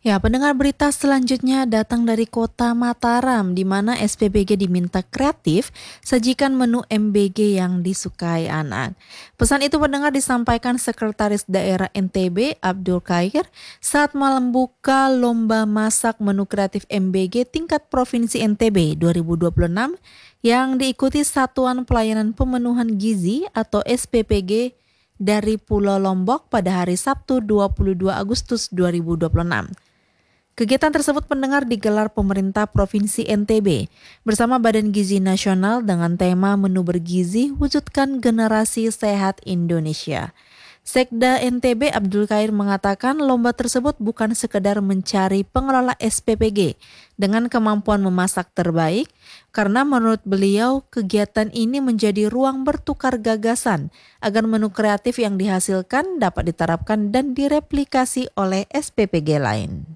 Ya, pendengar berita selanjutnya datang dari kota Mataram, di mana SPBG diminta kreatif, sajikan menu MBG yang disukai anak. Pesan itu pendengar disampaikan Sekretaris Daerah NTB Abdul Khair saat malam buka lomba masak menu kreatif MBG tingkat Provinsi NTB 2026 yang diikuti Satuan Pelayanan Pemenuhan Gizi atau SPPG dari Pulau Lombok pada hari Sabtu 22 Agustus 2026. Kegiatan tersebut pendengar digelar pemerintah Provinsi NTB bersama Badan Gizi Nasional dengan tema Menu Bergizi Wujudkan Generasi Sehat Indonesia. Sekda NTB Abdul Khair mengatakan lomba tersebut bukan sekedar mencari pengelola SPPG dengan kemampuan memasak terbaik, karena menurut beliau kegiatan ini menjadi ruang bertukar gagasan agar menu kreatif yang dihasilkan dapat diterapkan dan direplikasi oleh SPPG lain.